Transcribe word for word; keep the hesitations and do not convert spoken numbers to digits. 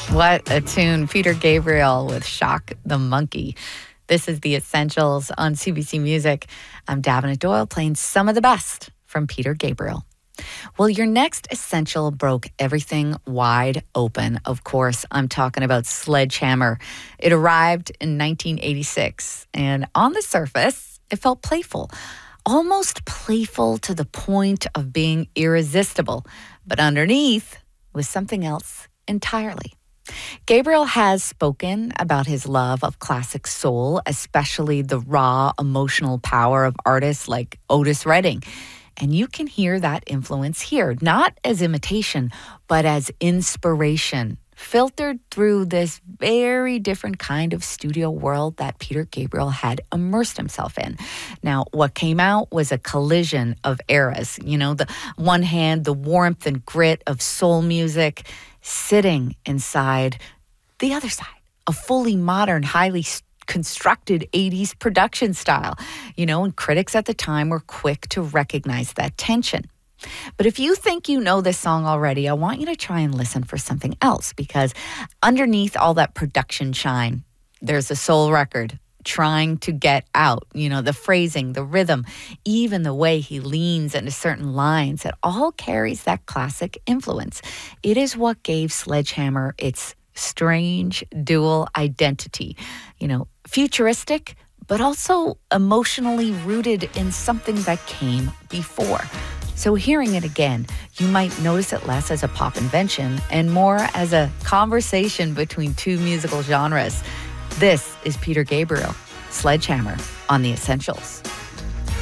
What a tune. Peter Gabriel with Shock the Monkey. This is The Essentials on C B C Music. I'm Davina Doyle playing some of the best from Peter Gabriel. Well, your next essential broke everything wide open. Of course, I'm talking about Sledgehammer. It arrived in nineteen eighty-six, and on the surface, it felt playful. Almost playful to the point of being irresistible. But underneath was something else entirely. Gabriel has spoken about his love of classic soul, especially the raw emotional power of artists like Otis Redding. And you can hear that influence here, not as imitation, but as inspiration, filtered through this very different kind of studio world that Peter Gabriel had immersed himself in. Now, what came out was a collision of eras. You know, the one hand, the warmth and grit of soul music, sitting inside the other side, a fully modern, highly constructed eighties production style. You know, and critics at the time were quick to recognize that tension. But if you think you know this song already, I want you to try and listen for something else, because underneath all that production shine, there's a soul record trying to get out. You know, the phrasing, the rhythm, even the way he leans into certain lines, it all carries that classic influence. It is what gave Sledgehammer its strange dual identity. You know, futuristic, but also emotionally rooted in something that came before. So hearing it again, you might notice it less as a pop invention and more as a conversation between two musical genres. This is Peter Gabriel, Sledgehammer on The Essentials.